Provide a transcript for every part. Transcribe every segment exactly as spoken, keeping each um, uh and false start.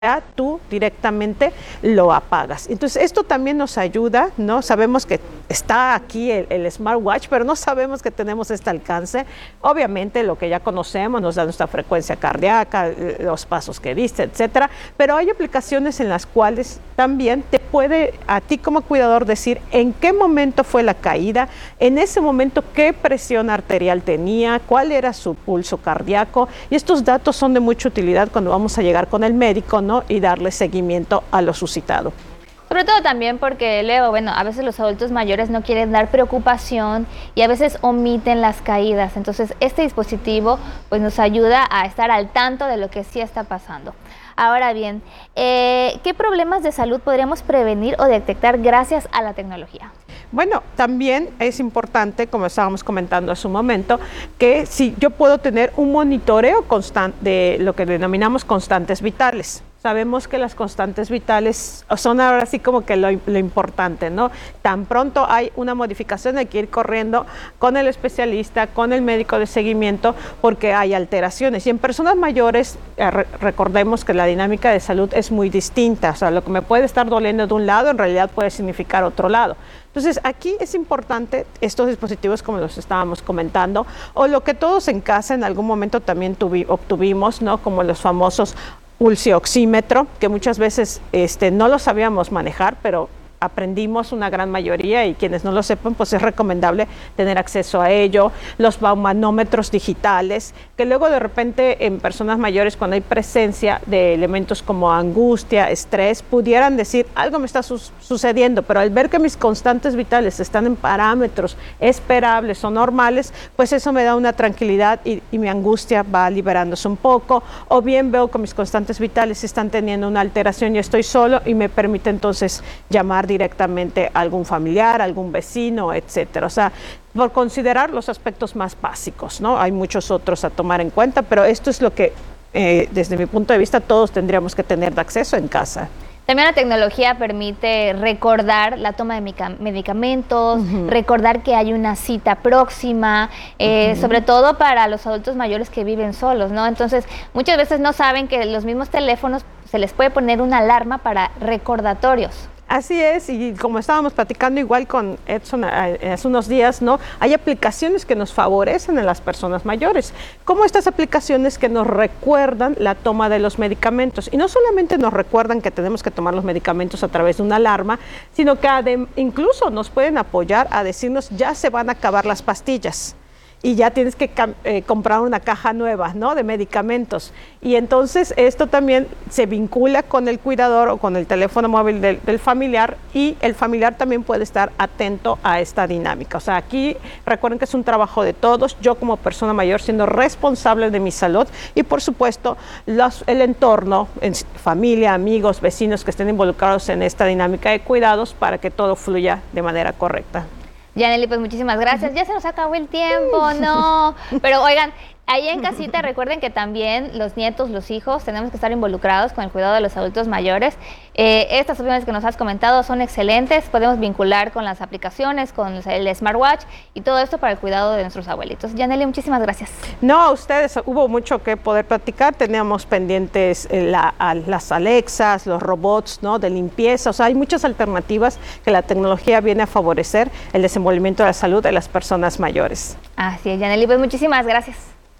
tú directamente lo apagas. Entonces esto también nos ayuda, ¿no? Sabemos que está aquí el, el smartwatch, pero no sabemos que tenemos este alcance. Obviamente lo que ya conocemos nos da nuestra frecuencia cardíaca, los pasos que diste, etcétera, pero hay aplicaciones en las cuales también te puede a ti como cuidador decir en qué momento fue la caída, en ese momento qué presión arterial tenía, cuál era su pulso cardíaco, y estos datos son de mucha utilidad cuando vamos a llegar con el médico, ¿no? Y darle seguimiento a lo suscitado. Sobre todo también porque, Leo, bueno, a veces los adultos mayores no quieren dar preocupación y a veces omiten las caídas. Entonces, este dispositivo pues nos ayuda a estar al tanto de lo que sí está pasando. Ahora bien, eh, ¿qué problemas de salud podríamos prevenir o detectar gracias a la tecnología? Bueno, también es importante, como estábamos comentando hace un momento, que si yo puedo tener un monitoreo constante de lo que denominamos constantes vitales. Sabemos que las constantes vitales son ahora sí como que lo, lo importante, ¿no? Tan pronto hay una modificación hay que ir corriendo con el especialista, con el médico de seguimiento, porque hay alteraciones. Y en personas mayores, eh, re recordemos que la dinámica de salud es muy distinta. O sea, lo que me puede estar doliendo de un lado, en realidad puede significar otro lado. Entonces, aquí es importante estos dispositivos como los estábamos comentando, o lo que todos en casa en algún momento también obtuvimos, ¿no? Como los famosos pulsioxímetro, que muchas veces este, no lo sabíamos manejar, pero aprendimos una gran mayoría, y quienes no lo sepan, pues es recomendable tener acceso a ello. Los baumanómetros digitales, que luego de repente en personas mayores, cuando hay presencia de elementos como angustia, estrés, pudieran decir, algo me está su sucediendo, pero al ver que mis constantes vitales están en parámetros esperables o normales, pues eso me da una tranquilidad y, y mi angustia va liberándose un poco, o bien veo que mis constantes vitales están teniendo una alteración y estoy solo, y me permite entonces llamar directamente a algún familiar, algún vecino, etcétera. O sea, por considerar los aspectos más básicos, ¿no? Hay muchos otros a tomar en cuenta, pero esto es lo que, eh, desde mi punto de vista, todos tendríamos que tener de acceso en casa. También la tecnología permite recordar la toma de medicamentos, uh-huh. recordar que hay una cita próxima, eh, uh-huh. sobre todo para los adultos mayores que viven solos, ¿no? Entonces, muchas veces no saben que los mismos teléfonos se les puede poner una alarma para recordatorios. Así es, y como estábamos platicando igual con Edson hace unos días, ¿no? Hay aplicaciones que nos favorecen en las personas mayores, como estas aplicaciones que nos recuerdan la toma de los medicamentos. Y no solamente nos recuerdan que tenemos que tomar los medicamentos a través de una alarma, sino que incluso nos pueden apoyar a decirnos ya se van a acabar las pastillas. Y ya tienes que eh, comprar una caja nueva, ¿no? De medicamentos. Y entonces esto también se vincula con el cuidador o con el teléfono móvil del, del familiar, y el familiar también puede estar atento a esta dinámica. O sea, aquí recuerden que es un trabajo de todos, yo como persona mayor siendo responsable de mi salud, y por supuesto los, el entorno, en familia, amigos, vecinos que estén involucrados en esta dinámica de cuidados para que todo fluya de manera correcta. Yanely, pues muchísimas gracias. Ya se nos acabó el tiempo, no. Pero oigan, ahí en casita recuerden que también los nietos, los hijos, tenemos que estar involucrados con el cuidado de los adultos mayores. Eh, estas opciones que nos has comentado son excelentes. Podemos vincular con las aplicaciones, con el smartwatch y todo esto para el cuidado de nuestros abuelitos. Yanely, muchísimas gracias. No, a ustedes, hubo mucho que poder platicar. Teníamos pendientes la, a, las Alexas, los robots, ¿no? De limpieza. O sea, hay muchas alternativas que la tecnología viene a favorecer el desenvolvimiento de la salud de las personas mayores. Así es, Yanely, pues muchísimas gracias.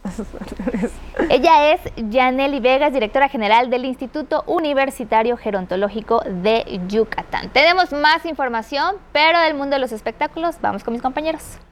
Ella es Yanely Vegas, directora general del Instituto Universitario Gerontológico de Yucatán. Tenemos más información, pero del mundo de los espectáculos, vamos con mis compañeros.